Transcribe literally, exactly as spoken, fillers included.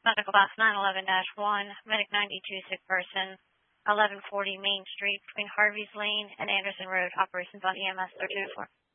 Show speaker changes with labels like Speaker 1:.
Speaker 1: Medical Box nine eleven dash one, Medic ninety-two, sick person, eleven forty Main Street between Harvey's Lane and Anderson Road, operations on E M S thirteen oh four.